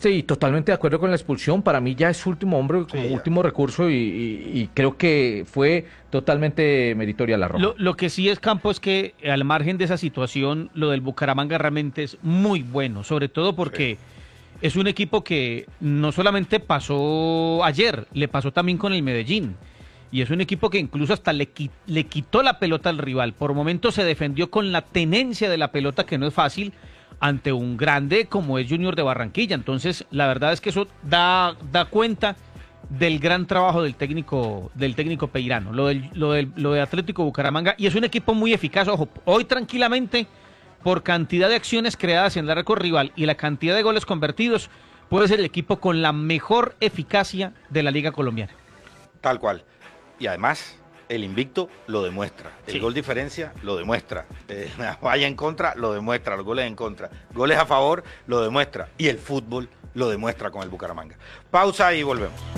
Sí, totalmente de acuerdo con la expulsión. Para mí ya es último hombre, como Sí, ya. último recurso y creo que fue totalmente meritoria la roja. Lo que sí es, Campo, es que al margen de esa situación, lo del Bucaramanga realmente es muy bueno, sobre todo Sí. porque es un equipo que no solamente pasó ayer, le pasó también con el Medellín. Y es un equipo que incluso hasta le quitó la pelota al rival. Por momentos se defendió con la tenencia de la pelota, que no es fácil, ante un grande como es Junior de Barranquilla. Entonces, la verdad es que eso da cuenta del gran trabajo del técnico Peirano, lo de Atlético Bucaramanga. Y es un equipo muy eficaz. Ojo, hoy tranquilamente, por cantidad de acciones creadas en el arco rival y la cantidad de goles convertidos, puede ser el equipo con la mejor eficacia de la Liga Colombiana. Tal cual. Y además, el invicto lo demuestra. El Sí. gol diferencia lo demuestra. La valla en contra lo demuestra. Los goles en contra. Goles a favor lo demuestra. Y el fútbol lo demuestra con el Bucaramanga. Pausa y volvemos.